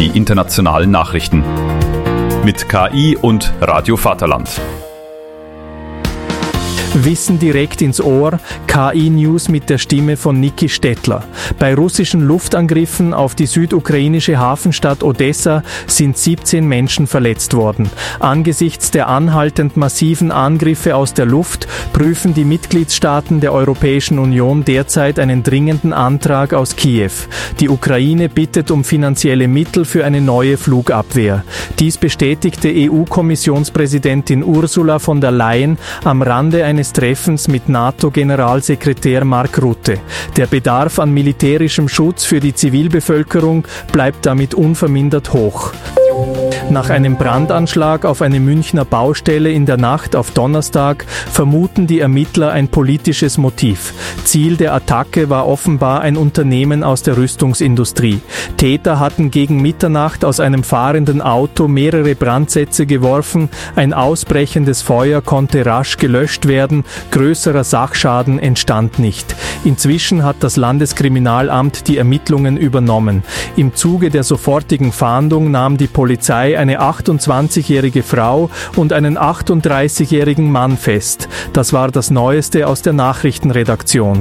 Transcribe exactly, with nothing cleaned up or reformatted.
die internationalen Nachrichten. Mit K I und Radio Vaterland. Wissen direkt ins Ohr, K I-News mit der Stimme von Niki Stettler. Bei russischen Luftangriffen auf die südukrainische Hafenstadt Odessa sind siebzehn Menschen verletzt worden. Angesichts der anhaltend massiven Angriffe aus der Luft prüfen die Mitgliedstaaten der Europäischen Union derzeit einen dringenden Antrag aus Kiew. Die Ukraine bittet um finanzielle Mittel für eine neue Flugabwehr. Dies bestätigte E U-Kommissionspräsidentin Ursula von der Leyen am Rande eines Treffens mit NATO-Generalsekretär Mark Rutte. Der Bedarf an militärischem Schutz für die Zivilbevölkerung bleibt damit unvermindert hoch. Nach einem Brandanschlag auf eine Münchner Baustelle in der Nacht auf Donnerstag vermuten die Ermittler ein politisches Motiv. Ziel der Attacke war offenbar ein Unternehmen aus der Rüstungsindustrie. Täter hatten gegen Mitternacht aus einem fahrenden Auto mehrere Brandsätze geworfen. Ein ausbrechendes Feuer konnte rasch gelöscht werden. Größerer Sachschaden entstand nicht. Inzwischen hat das Landeskriminalamt die Ermittlungen übernommen. Im Zuge der sofortigen Fahndung nahm die Polizei eine achtundzwanzigjährige Frau und einen achtunddreißigjährigen Mann fest. Das war das Neueste aus der Nachrichtenredaktion.